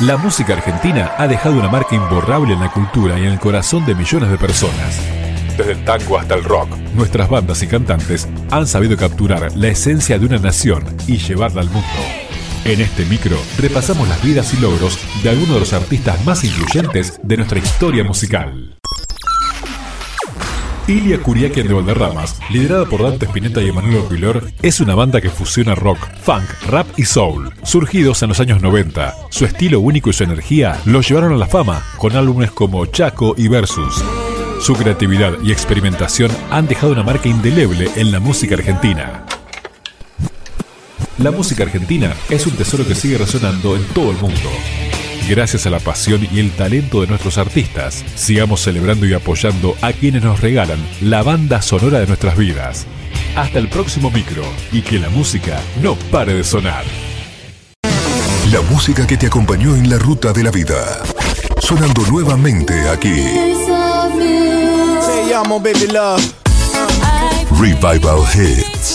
La música argentina ha dejado una marca imborrable en la cultura y en el corazón de millones de personas. Desde el tango hasta el rock, nuestras bandas y cantantes han sabido capturar la esencia de una nación y llevarla al mundo. En este micro repasamos las vidas y logros de algunos de los artistas más influyentes de nuestra historia musical. Ilia Kuriakian de Valderramas, liderada por Dante Spinetta y Emanuel Orquillor, es una banda que fusiona rock, funk, rap y soul. Surgidos en los años 90, su estilo único y su energía los llevaron a la fama con álbumes como Chaco y Versus. Su creatividad y experimentación han dejado una marca indeleble en la música argentina. La música argentina es un tesoro que sigue resonando en todo el mundo. Gracias a la pasión y el talento de nuestros artistas, sigamos celebrando y apoyando a quienes nos regalan la banda sonora de nuestras vidas. Hasta el próximo micro y que la música no pare de sonar. La música que te acompañó en la ruta de la vida, sonando nuevamente aquí. Revival Hits.